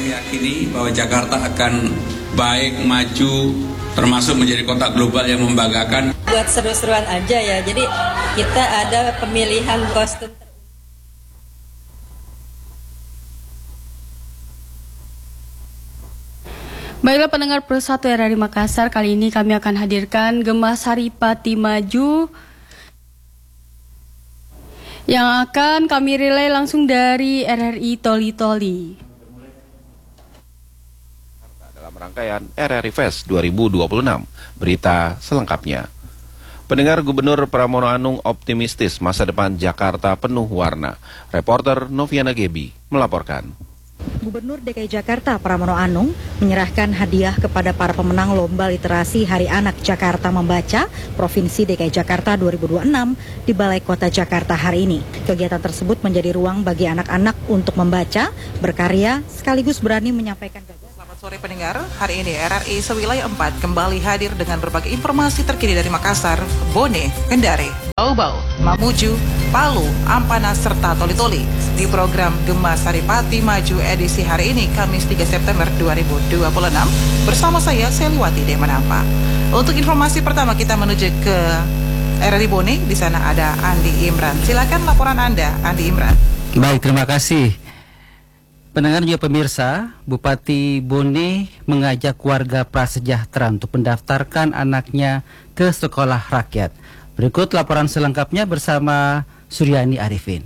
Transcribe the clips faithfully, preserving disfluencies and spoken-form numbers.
meyakini bahwa Jakarta akan baik, maju, termasuk menjadi kota global yang membanggakan. Buat seru-seruan aja ya, jadi kita ada pemilihan kostum. Baiklah pendengar Persatu R R I Makassar, kali ini kami akan hadirkan Gema Saripati Maju yang akan kami relay langsung dari R R I Toli Toli. Dalam rangkaian R R I Fest dua ribu dua puluh enam, berita selengkapnya. Pendengar, Gubernur Pramono Anung optimistis masa depan Jakarta penuh warna. Reporter Noviana Gebi melaporkan. Gubernur D K I Jakarta Pramono Anung menyerahkan hadiah kepada para pemenang Lomba Literasi Hari Anak Jakarta Membaca Provinsi D K I Jakarta dua ribu dua puluh enam di Balai Kota Jakarta hari ini. Kegiatan tersebut menjadi ruang bagi anak-anak untuk membaca, berkarya, sekaligus berani menyampaikan gagasan. Selamat sore pendengar, hari ini R R I Sewilayah empat kembali hadir dengan berbagai informasi terkini dari Makassar, Bone, Kendari, Bau-Bau, Mamuju, Palu, Ampana, serta Toli-Toli di program Gema Saripati Maju edisi hari ini, Kamis tiga September dua ribu dua puluh enam, bersama saya, Seliwati Demanapa. Untuk informasi pertama kita menuju ke R R I Bone, di sana ada Andi Imran. Silakan laporan Anda, Andi Imran. Baik, terima kasih. Pendengar juga pemirsa, Bupati Bone mengajak warga prasejahtera untuk mendaftarkan anaknya ke sekolah rakyat. Berikut laporan selengkapnya bersama Suryani Arifin.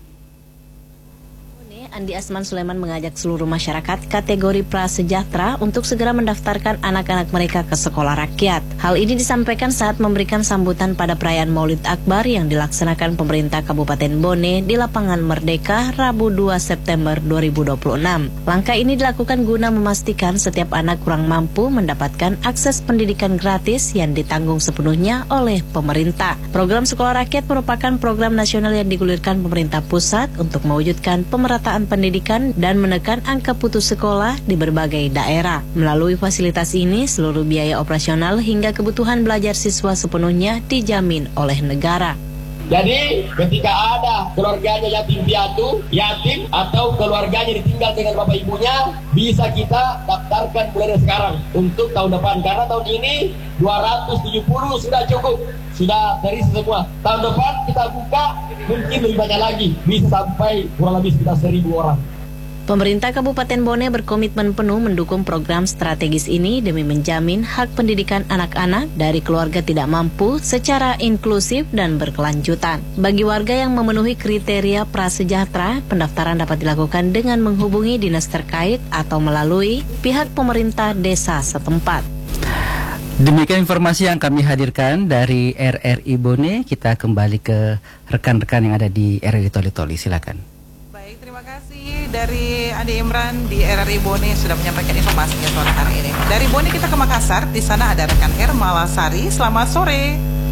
Andi Asman Sulaiman mengajak seluruh masyarakat kategori prasejahtera untuk segera mendaftarkan anak-anak mereka ke sekolah rakyat. Hal ini disampaikan saat memberikan sambutan pada perayaan Maulid Akbar yang dilaksanakan pemerintah Kabupaten Bone di Lapangan Merdeka Rabu dua September dua ribu dua puluh enam. Langkah ini dilakukan guna memastikan setiap anak kurang mampu mendapatkan akses pendidikan gratis yang ditanggung sepenuhnya oleh pemerintah. Program Sekolah Rakyat merupakan program nasional yang digulirkan pemerintah pusat untuk mewujudkan pemerataan pendidikan dan menekan angka putus sekolah di berbagai daerah. Melalui fasilitas ini, seluruh biaya operasional hingga kebutuhan belajar siswa sepenuhnya dijamin oleh negara. Jadi ketika ada keluarganya yatim piatu, yatim atau keluarganya ditinggal dengan bapak ibunya, bisa kita daftarkan mulai dari sekarang untuk tahun depan. Karena tahun ini dua ratus tujuh puluh sudah cukup, sudah terisi semua. Tahun depan kita buka mungkin lebih banyak lagi, bisa sampai kurang lebih sekitar seribu orang. Pemerintah Kabupaten Bone berkomitmen penuh mendukung program strategis ini demi menjamin hak pendidikan anak-anak dari keluarga tidak mampu secara inklusif dan berkelanjutan. Bagi warga yang memenuhi kriteria prasejahtera, pendaftaran dapat dilakukan dengan menghubungi dinas terkait atau melalui pihak pemerintah desa setempat. Demikian informasi yang kami hadirkan dari R R I Bone. Kita kembali ke rekan-rekan yang ada di R R I Toli-Toli. Silakan. Terima kasih dari Andi Imran di R R I Bone sudah menyampaikan informasinya sore hari ini. Dari Bone kita ke Makassar, di sana ada rekan Hermala Sari. Selamat sore.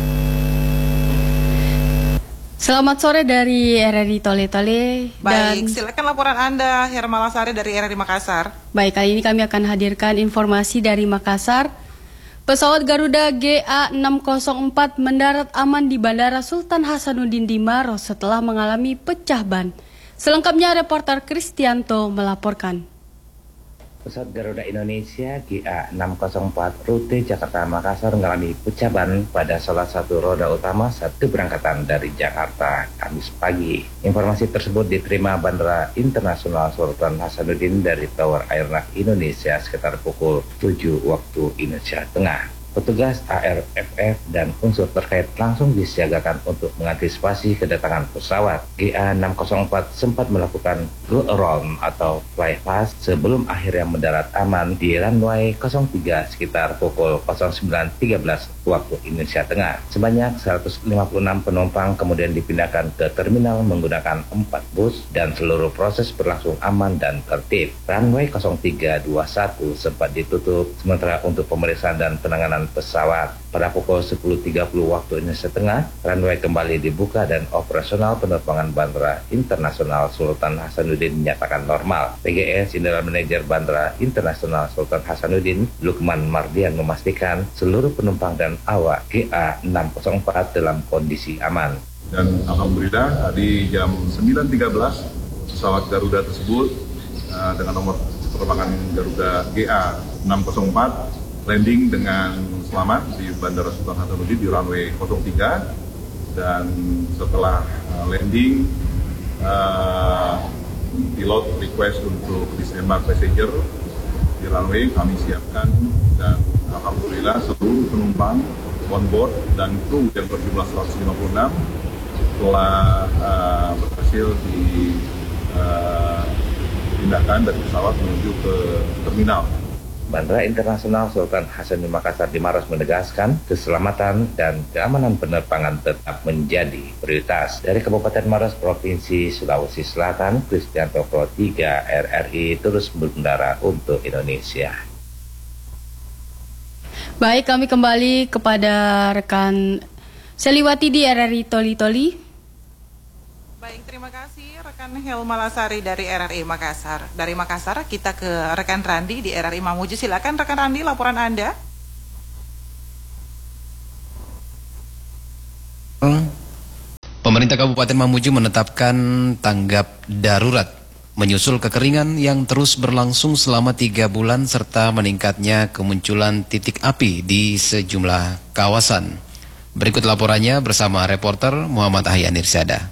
Selamat sore dari R R I Toli-Toli. Baik, dan silakan laporan Anda Hermala Sari dari R R I Makassar. Baik, kali ini kami akan hadirkan informasi dari Makassar. Pesawat Garuda G A enam nol empat mendarat aman di Bandara Sultan Hasanuddin di Maros setelah mengalami pecah ban. Selengkapnya reporter Kristianto melaporkan. Pesawat Garuda Indonesia G A enam nol empat rute Jakarta-Makassar mengalami pecah ban pada salah satu roda utama saat keberangkatan dari Jakarta Kamis pagi. Informasi tersebut diterima Bandara Internasional Sultan Hasanuddin dari Tower Airnav Indonesia sekitar pukul tujuh waktu Indonesia Tengah. Petugas A R F F dan unsur terkait langsung disiagakan untuk mengantisipasi kedatangan pesawat. G A enam nol empat sempat melakukan go around atau fly past sebelum akhirnya mendarat aman di runway nol tiga sekitar pukul nol sembilan tiga belas waktu Indonesia Tengah. Sebanyak seratus lima puluh enam penumpang kemudian dipindahkan ke terminal menggunakan empat bus dan seluruh proses berlangsung aman dan tertib. Runway nol tiga dua satu sempat ditutup sementara untuk pemeriksaan dan penanganan pesawat. Pada pukul sepuluh tiga puluh waktu Indonesia Tengah, runway kembali dibuka dan operasional penerbangan Bandara Internasional Sultan Hasanuddin dinyatakan normal. P G S General Manager Bandara Internasional Sultan Hasanuddin, Lukman Mardian memastikan seluruh penumpang dan awak G A enam nol empat dalam kondisi aman. Dan alhamdulillah tadi jam sembilan tiga belas pesawat Garuda tersebut uh, dengan nomor penerbangan Garuda G A enam nol empat landing dengan selamat di Bandara Sultan Hasanuddin di runway nol tiga, dan setelah uh, landing uh, pilot request untuk disembark passenger di runway kami siapkan, dan alhamdulillah seluruh penumpang on board dan kru yang berjumlah seratus lima puluh enam telah uh, berhasil dipindahkan uh, dari pesawat menuju ke terminal. Bandara Internasional Sultan Hasanuddin Makassar di Maros menegaskan keselamatan dan keamanan penerbangan tetap menjadi prioritas. Dari Kabupaten Maros, Provinsi Sulawesi Selatan, Kristianto Pro tiga R R I terus berkendara untuk Indonesia. Baik, kami kembali kepada rekan Seliwati di R R I Toli Toli. Baik, terima kasih rekan Helma Lasari dari R R I Makassar. Dari Makassar kita ke rekan Randi di R R I Mamuju. Silakan rekan Randi, laporan Anda. Pemerintah Kabupaten Mamuju menetapkan tanggap darurat menyusul kekeringan yang terus berlangsung selama tiga bulan serta meningkatnya kemunculan titik api di sejumlah kawasan. Berikut laporannya bersama reporter Muhammad Ahyan Irsada.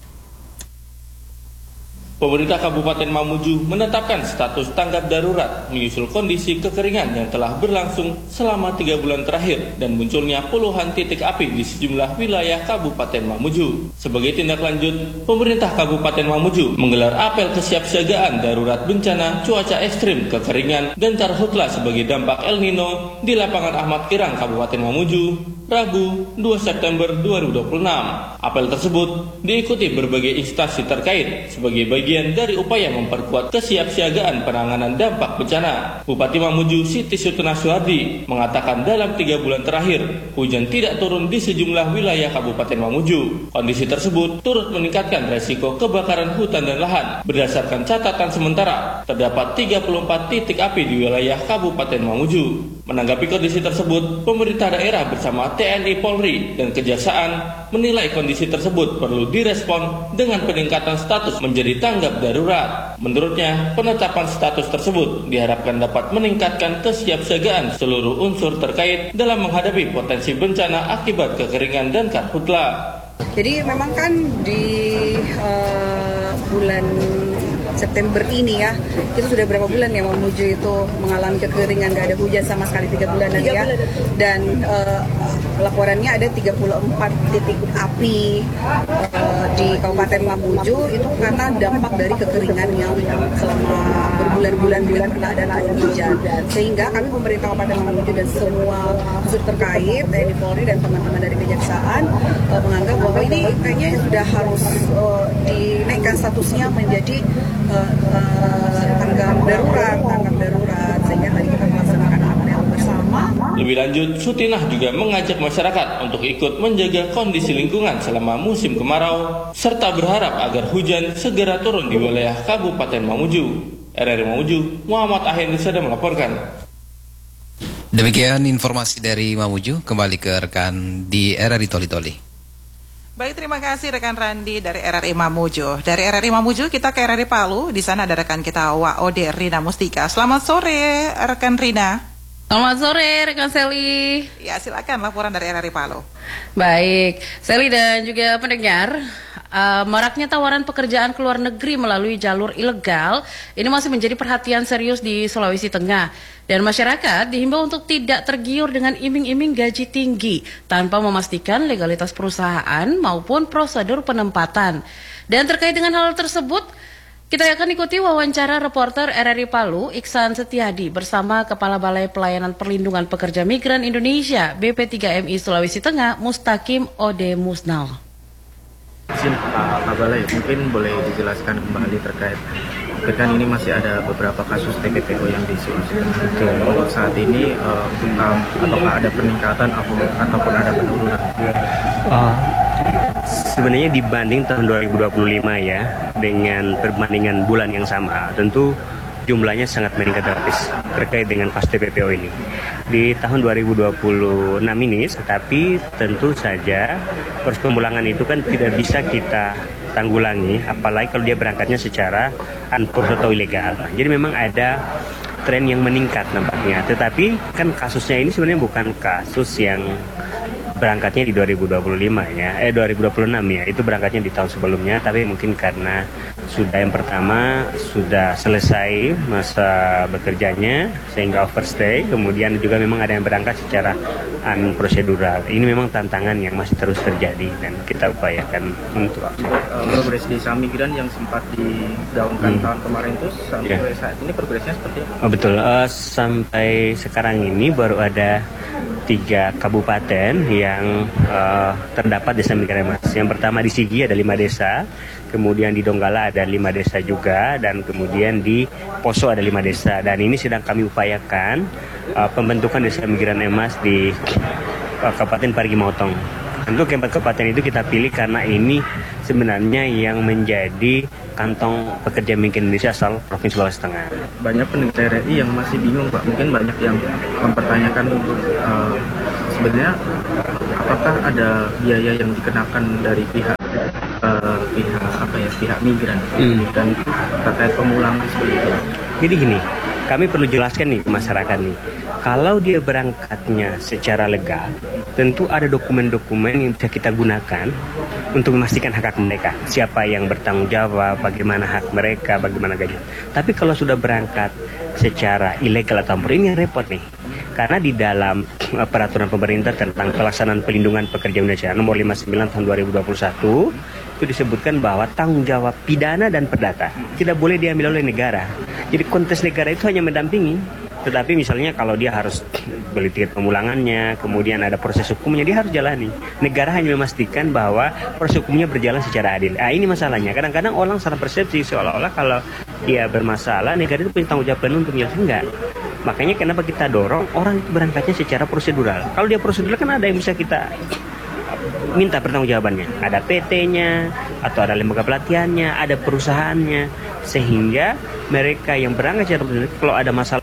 Pemerintah Kabupaten Mamuju menetapkan status tanggap darurat menyusul kondisi kekeringan yang telah berlangsung selama tiga bulan terakhir dan munculnya puluhan titik api di sejumlah wilayah Kabupaten Mamuju. Sebagai tindak lanjut, pemerintah Kabupaten Mamuju menggelar apel kesiapsiagaan darurat bencana cuaca ekstrim, kekeringan, dan karhutla sebagai dampak El Nino di lapangan Ahmad Kirang, Kabupaten Mamuju, Rabu dua September dua ribu dua puluh enam. Apel tersebut diikuti berbagai instansi terkait sebagai bagian dari upaya memperkuat kesiapsiagaan penanganan dampak bencana. Bupati Mamuju Siti Sutuna Suhardi mengatakan dalam tiga bulan terakhir hujan tidak turun di sejumlah wilayah Kabupaten Mamuju. Kondisi tersebut turut meningkatkan resiko kebakaran hutan dan lahan. Berdasarkan catatan sementara, terdapat tiga puluh empat titik api di wilayah Kabupaten Mamuju. Menanggapi kondisi tersebut, pemerintah daerah bersama T N I Polri dan Kejaksaan menilai kondisi tersebut perlu direspon dengan peningkatan status menjadi tanggap darurat. Menurutnya, penetapan status tersebut diharapkan dapat meningkatkan kesiapsiagaan seluruh unsur terkait dalam menghadapi potensi bencana akibat kekeringan dan karhutla. Jadi memang kan di uh, bulan September ini ya, itu sudah berapa bulan ya Mamuju itu mengalami kekeringan, gak ada hujan sama sekali tiga bulan nanti ya. Dan uh, laporannya ada tiga puluh empat titik api uh, di Kabupaten Mamuju itu karena dampak dari kekeringan yang selama berbulan-bulan tidak pernah ada hujan. Sehingga kami pemerintah Kabupaten Mamuju dan semua unsur terkait, T N I Polri dan teman-teman dari Kejaksaan uh, menganggap bahwa ini kayaknya sudah harus uh, dinaikkan statusnya menjadi Uh, uh, tanggap darurat, tanggap darurat sehingga tadi kita melaksanakan apel bersama. Lebih lanjut, Sutinah juga mengajak masyarakat untuk ikut menjaga kondisi lingkungan selama musim kemarau serta berharap agar hujan segera turun di wilayah Kabupaten Mamuju. R R I Mamuju, Muhammad Ahyan Irsada melaporkan. Demikian informasi dari Mamuju, kembali ke rekan di R R I Toli Toli. Baik, terima kasih rekan Randi dari R R I Mamuju. Dari R R I Mamuju kita ke R R I Palu. Di sana ada rekan kita W O D Rina Mustika. Selamat sore rekan Rina. Selamat sore rekan Seli. Ya, silakan laporan dari R R I Palu. Baik, Seli dan juga pendengar. Uh, maraknya tawaran pekerjaan ke luar negeri melalui jalur ilegal ini masih menjadi perhatian serius di Sulawesi Tengah. Dan masyarakat dihimbau untuk tidak tergiur dengan iming-iming gaji tinggi tanpa memastikan legalitas perusahaan maupun prosedur penempatan. Dan terkait dengan hal tersebut, kita akan ikuti wawancara reporter R R I Palu, Iksan Setiadi, bersama Kepala Balai Pelayanan Perlindungan Pekerja Migran Indonesia, B P tiga M I Sulawesi Tengah, Mustaqim Ode Musnal. Izin Pak Balai, mungkin boleh dijelaskan kembali terkait, kan ini masih ada beberapa kasus T P P O yang disulitkan. Untuk saat ini, uh, apakah ada peningkatan ataupun ada penurunan? Uh, sebenarnya dibanding tahun dua ribu dua puluh lima ya, dengan perbandingan bulan yang sama, tentu jumlahnya sangat meningkat drastis terkait dengan pas T P P O ini. Di tahun dua ribu dua puluh enam ini, tetapi tentu saja proses pemulangan itu kan tidak bisa kita tanggulangi, apalagi kalau dia berangkatnya secara unforced atau ilegal. Jadi memang ada tren yang meningkat nampaknya. Tetapi kan kasusnya ini sebenarnya bukan kasus yang berangkatnya di dua ribu dua puluh lima ya, eh dua ribu dua puluh enam ya, itu berangkatnya di tahun sebelumnya, tapi mungkin karena sudah yang pertama sudah selesai masa bekerjanya sehingga overstay, kemudian juga memang ada yang berangkat secara unprosedural. Ini memang tantangan yang masih terus terjadi dan kita upayakan untuk uh, progres visa migran yang sempat digaungkan hmm. tahun kemarin itu sampai yeah. saat ini progresnya seperti apa? Oh, betul, uh, sampai sekarang ini baru ada tiga kabupaten yang uh, terdapat desa migran emas. Yang pertama di Sigi ada lima desa, kemudian di Donggala ada lima desa juga, dan kemudian di Poso ada lima desa. Dan ini sedang kami upayakan uh, pembentukan desa migran emas di uh, Kabupaten Parigi Motong. Tentu keempat kabupaten itu kita pilih karena ini sebenarnya yang menjadi kantong pekerja migran Indonesia asal Provinsi Sulawesi Tengah. Banyak peneliti R R I yang masih bingung, Pak. Mungkin banyak yang mempertanyakan uh, sebenarnya apakah ada biaya yang dikenakan dari pihak uh, pihak apa ya pihak migran hmm. dan terkait pemulangan seperti itu. Jadi gini, kami perlu jelaskan nih ke masyarakat nih. Kalau dia berangkatnya secara legal, tentu ada dokumen-dokumen yang bisa kita gunakan untuk memastikan hak-hak mereka. Siapa yang bertanggung jawab, bagaimana hak mereka, bagaimana gaji. Tapi kalau sudah berangkat secara ilegal atau ampur, ini repot nih. Karena di dalam uh, peraturan pemerintah tentang pelaksanaan pelindungan pekerja Indonesia nomor lima puluh sembilan tahun dua ribu dua puluh satu itu disebutkan bahwa tanggung jawab pidana dan perdata tidak boleh diambil oleh negara. Jadi konteks negara itu hanya mendampingi. Tetapi misalnya kalau dia harus beli tiket pemulangannya, kemudian ada proses hukumnya, dia harus jalani. Negara hanya memastikan bahwa proses hukumnya berjalan secara adil. Ah, ini masalahnya. Kadang-kadang orang salah persepsi seolah-olah kalau dia bermasalah, negara itu punya tanggung jawab penuh untuk menyelesaikan. Enggak. Makanya kenapa kita dorong orang itu berangkatnya secara prosedural. Kalau dia prosedural kan ada yang bisa kita minta pertanggungjawabannya. Ada P T-nya, atau ada lembaga pelatihannya, ada perusahaannya. Sehingga mereka yang berangkat secara prosedural, kalau ada masalah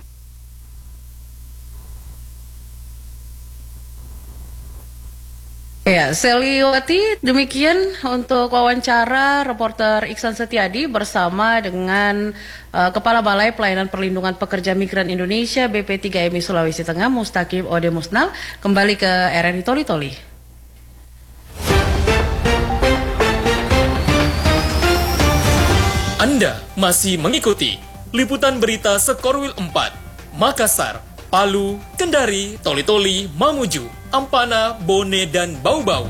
Ya, Seliwati, demikian untuk wawancara reporter Iksan Setiadi bersama dengan uh, Kepala Balai Pelayanan Perlindungan Pekerja Migran Indonesia B P tiga M I Sulawesi Tengah, Mustaqim Ode Musnal. Kembali ke R R I Toli-Toli. Anda masih mengikuti liputan berita Sekorwil empat, Makassar, Palu, Kendari, Toli-Toli, Mamuju, Ampana, Bone, dan Bau-Bau.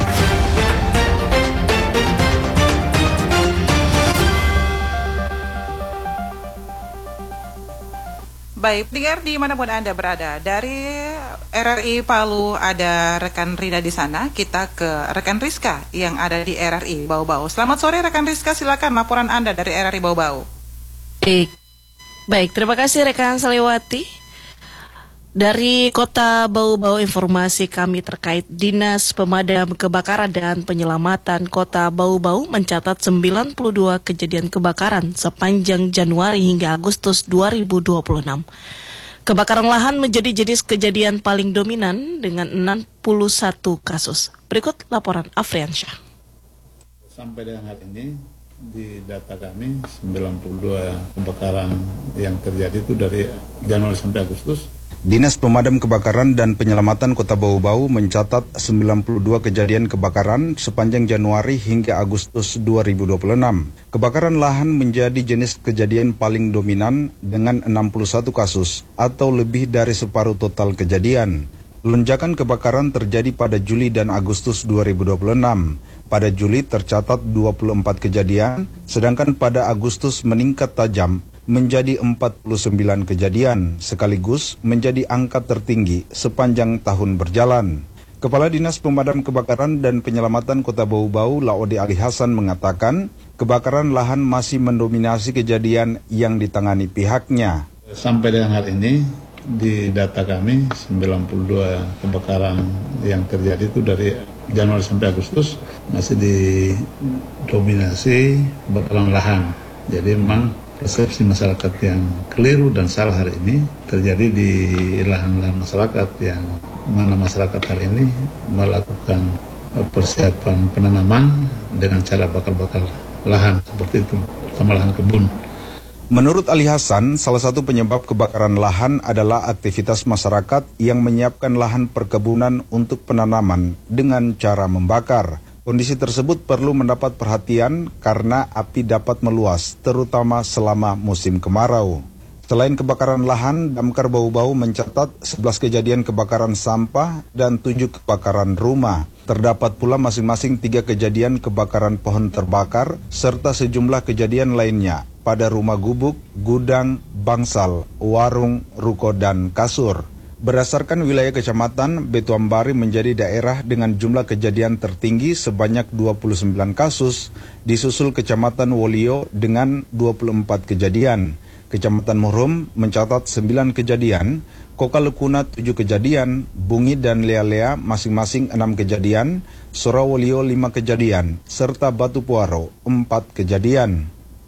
Baik, dengar dimanapun Anda berada. Dari R R I Palu ada rekan Rida di sana. Kita ke rekan Rizka yang ada di R R I Bau-Bau. Selamat sore rekan Rizka, silakan laporan Anda dari R R I Bau-Bau. Baik, baik terima kasih rekan Seliwati. Dari Kota Bau-Bau, informasi kami terkait Dinas Pemadam Kebakaran dan Penyelamatan Kota Bau-Bau mencatat sembilan puluh dua kejadian kebakaran sepanjang Januari hingga Agustus dua ribu dua puluh enam. Kebakaran lahan menjadi jenis kejadian paling dominan dengan enam puluh satu kasus. Berikut laporan Afriansyah. Sampai dengan hari ini di data kami sembilan puluh dua kebakaran yang terjadi itu dari Januari sampai Agustus. Dinas Pemadam Kebakaran dan Penyelamatan Kota Bau-Bau mencatat sembilan puluh dua kejadian kebakaran sepanjang Januari hingga Agustus dua ribu dua puluh enam. Kebakaran lahan menjadi jenis kejadian paling dominan dengan enam puluh satu kasus atau lebih dari separuh total kejadian. Lonjakan kebakaran terjadi pada Juli dan Agustus dua ribu dua puluh enam. Pada Juli tercatat dua puluh empat kejadian, sedangkan pada Agustus meningkat tajam menjadi empat puluh sembilan kejadian, sekaligus menjadi angka tertinggi sepanjang tahun berjalan. Kepala Dinas Pemadam Kebakaran dan Penyelamatan Kota Bau-Bau, Laode Ali Hasan mengatakan, kebakaran lahan masih mendominasi kejadian yang ditangani pihaknya. Sampai dengan hari ini, di data kami sembilan puluh dua kebakaran yang terjadi itu dari Januari sampai Agustus masih didominasi kebakaran lahan. Jadi memang persepsi masyarakat yang keliru dan salah hari ini terjadi di lahan-lahan masyarakat yang mana masyarakat hari ini melakukan persiapan penanaman dengan cara bakar-bakar lahan seperti itu, sama lahan kebun. Menurut Ali Hasan, salah satu penyebab kebakaran lahan adalah aktivitas masyarakat yang menyiapkan lahan perkebunan untuk penanaman dengan cara membakar. Kondisi tersebut perlu mendapat perhatian karena api dapat meluas, terutama selama musim kemarau. Selain kebakaran lahan, Damkar Bau-Bau mencatat sebelas kejadian kebakaran sampah dan tujuh kebakaran rumah. Terdapat pula masing-masing tiga kejadian kebakaran pohon terbakar, serta sejumlah kejadian lainnya pada rumah gubuk, gudang, bangsal, warung, ruko, dan kasur. Berdasarkan wilayah kecamatan, Batu Ambari menjadi daerah dengan jumlah kejadian tertinggi sebanyak dua puluh sembilan kasus, disusul Kecamatan Wolio dengan dua puluh empat kejadian. Kecamatan Murum mencatat sembilan kejadian, Kokalukuna tujuh kejadian, Bungi dan Lea-Lea masing-masing enam kejadian, Surawolio lima kejadian, serta Batu Puaro empat kejadian.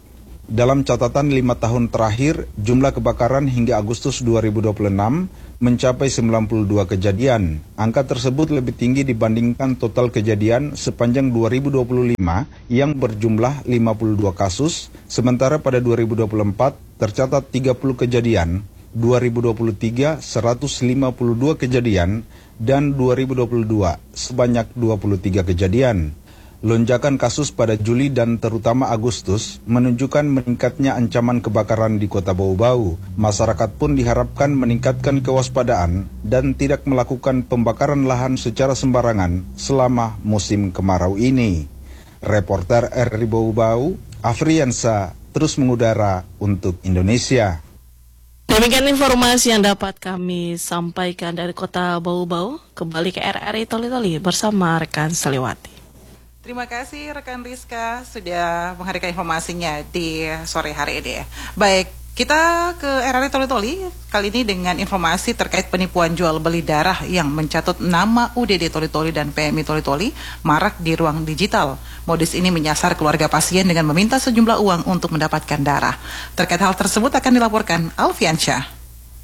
Dalam catatan lima tahun terakhir, jumlah kebakaran hingga Agustus dua ribu dua puluh enam mencapai sembilan puluh dua kejadian. Angka tersebut lebih tinggi dibandingkan total kejadian sepanjang dua ribu dua puluh lima yang berjumlah lima puluh dua kasus, sementara pada dua ribu dua puluh empat tercatat tiga puluh kejadian, dua ribu dua puluh tiga seratus lima puluh dua kejadian, dan dua ribu dua puluh dua sebanyak dua puluh tiga kejadian. Lonjakan kasus pada Juli dan terutama Agustus menunjukkan meningkatnya ancaman kebakaran di Kota Bau-Bau. Masyarakat pun diharapkan meningkatkan kewaspadaan dan tidak melakukan pembakaran lahan secara sembarangan selama musim kemarau ini. Reporter R R I Bau-Bau, Afriansa, terus mengudara untuk Indonesia. Demikian informasi yang dapat kami sampaikan dari Kota Bau-Bau. Kembali ke R R I Toli-Toli bersama rekan Seliwati. Terima kasih rekan Rizka sudah menghadirkan informasinya di sore hari ini ya. Baik, kita ke R R I Toli-Toli kali ini dengan informasi terkait penipuan jual beli darah yang mencatut nama U D D Toli-Toli dan P M I Toli-Toli marak di ruang digital. Modus ini menyasar keluarga pasien dengan meminta sejumlah uang untuk mendapatkan darah. Terkait hal tersebut akan dilaporkan Alfiansyah.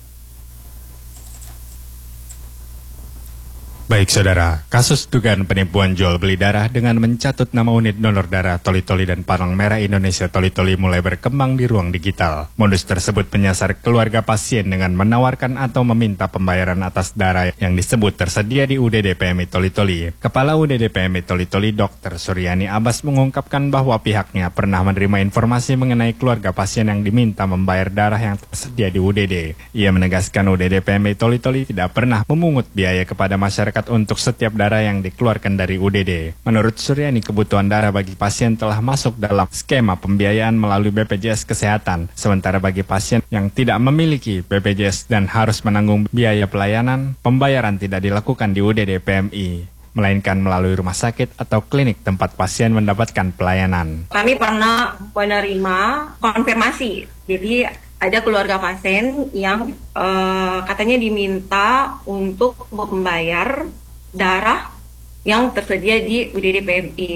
Baik saudara, kasus dugaan penipuan jual beli darah dengan mencatut nama unit donor darah Toli-Toli dan Palang Merah Indonesia Toli-Toli mulai berkembang di ruang digital. Modus tersebut menyasar keluarga pasien dengan menawarkan atau meminta pembayaran atas darah yang disebut tersedia di U D D P M I Toli-Toli. Kepala U D D P M I Toli-Toli Dokter Suryani Abbas mengungkapkan bahwa pihaknya pernah menerima informasi mengenai keluarga pasien yang diminta membayar darah yang tersedia di U D D. Ia menegaskan U D D P M I Toli-Toli tidak pernah memungut biaya kepada masyarakat untuk setiap darah yang dikeluarkan dari U D D. Menurut Suryani, kebutuhan darah bagi pasien telah masuk dalam skema pembiayaan melalui B P J S Kesehatan. Sementara bagi pasien yang tidak memiliki B P J S dan harus menanggung biaya pelayanan, pembayaran tidak dilakukan di U D D P M I, melainkan melalui rumah sakit atau klinik tempat pasien mendapatkan pelayanan. Kami pernah menerima konfirmasi, jadi ada keluarga pasien yang uh, katanya diminta untuk membayar darah yang tersedia di U D D P M I.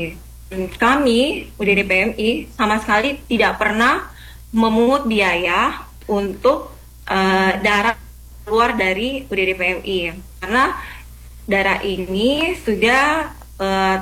Kami, U D D P M I, sama sekali tidak pernah memungut biaya untuk uh, darah keluar dari U D D P M I. Karena darah ini sudah uh,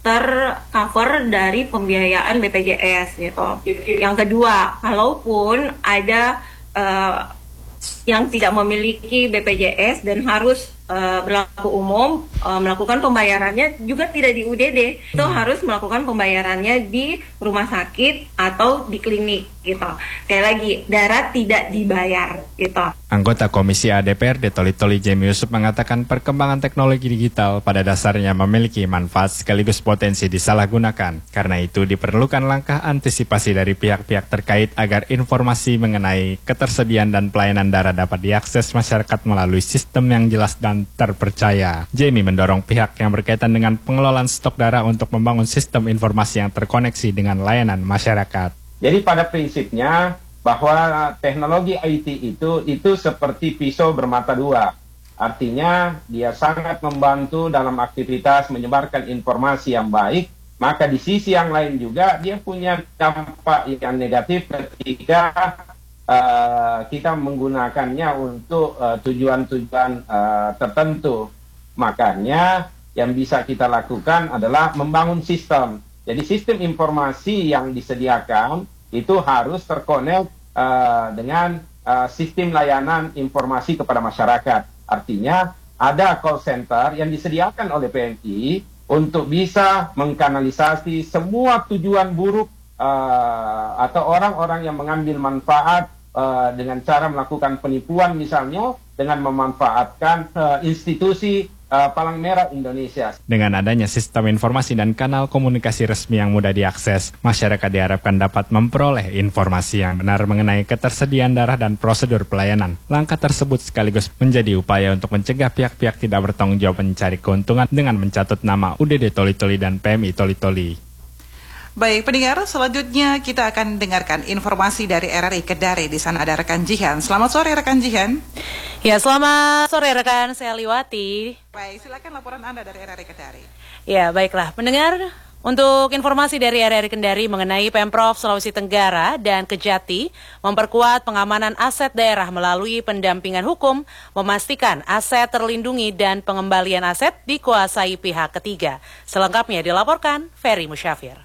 tercover dari pembiayaan B P J S gitu. Yang kedua, kalaupun ada uh, yang tidak memiliki B P J S dan harus uh, berlaku umum uh, melakukan pembayarannya juga tidak di U D D, itu harus melakukan pembayarannya di rumah sakit atau di klinik gitu. Sekali lagi, darah tidak dibayar gitu. Anggota Komisi A D P R D Toli-Toli Jemi Yusuf mengatakan perkembangan teknologi digital pada dasarnya memiliki manfaat sekaligus potensi disalahgunakan. Karena itu diperlukan langkah antisipasi dari pihak-pihak terkait agar informasi mengenai ketersediaan dan pelayanan darah dapat diakses masyarakat melalui sistem yang jelas dan terpercaya. Jemi mendorong pihak yang berkaitan dengan pengelolaan stok darah untuk membangun sistem informasi yang terkoneksi dengan layanan masyarakat. Jadi pada prinsipnya bahwa teknologi I T itu itu seperti pisau bermata dua. Artinya dia sangat membantu dalam aktivitas menyebarkan informasi yang baik, maka di sisi yang lain juga dia punya dampak yang negatif ketika uh, kita menggunakannya untuk uh, tujuan-tujuan uh, tertentu. Makanya yang bisa kita lakukan adalah membangun sistem. Jadi sistem informasi yang disediakan itu harus terkonek uh, dengan uh, sistem layanan informasi kepada masyarakat. Artinya ada call center yang disediakan oleh P M I untuk bisa mengkanalisasi semua tujuan buruk uh, atau orang-orang yang mengambil manfaat uh, dengan cara melakukan penipuan misalnya dengan memanfaatkan uh, institusi uh, Palang Merah Indonesia. Dengan adanya sistem informasi dan kanal komunikasi resmi yang mudah diakses, masyarakat diharapkan dapat memperoleh informasi yang benar mengenai ketersediaan darah dan prosedur pelayanan. Langkah tersebut sekaligus menjadi upaya untuk mencegah pihak-pihak tidak bertanggung jawab mencari keuntungan dengan mencatut nama U D D Toli-Toli dan P M I Toli-Toli. Baik, pendengar, selanjutnya kita akan dengarkan informasi dari R R I Kedari. Di sana ada rekan Jihan. Selamat sore rekan Jihan. Ya, selamat sore rekan saya Liwati. Baik, silakan laporan Anda dari R R I Kedari. Ya, baiklah pendengar. Untuk informasi dari R R I Kendari mengenai Pemprov Sulawesi Tenggara dan Kejati memperkuat pengamanan aset daerah melalui pendampingan hukum, memastikan aset terlindungi dan pengembalian aset dikuasai pihak ketiga. Selengkapnya dilaporkan Ferry Musyafir.